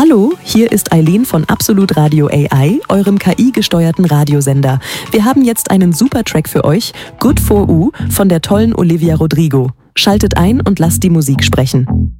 Hallo, hier ist Eileen von Absolut Radio AI, eurem KI-gesteuerten Radiosender. Wir haben jetzt einen super Track für euch, Good for U von der tollen Olivia Rodrigo. Schaltet ein und lasst die Musik sprechen.